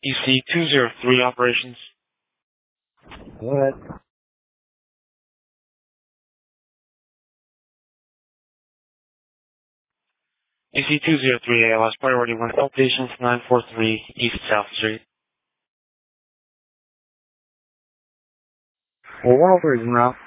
EC-203 operations. Go ahead. EC-203 ALS priority 1 call patients 943 East South Street. Well, what else is now?